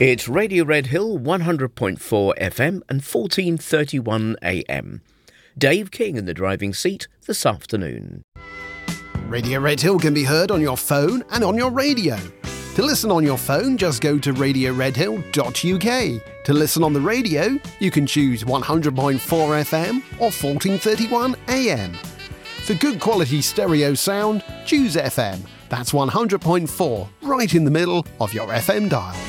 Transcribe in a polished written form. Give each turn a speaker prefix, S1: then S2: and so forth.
S1: It's Radio Red Hill 100.4 FM and 1431 AM. Dave King in the driving seat this afternoon.
S2: Radio Red Hill can be heard on your phone and on your radio. To listen on your phone, just go to radioredhill.uk. To listen on the radio, you can choose 100.4 FM or 1431 AM. For good quality stereo sound, choose FM. That's 100.4, right in the middle of your FM dial.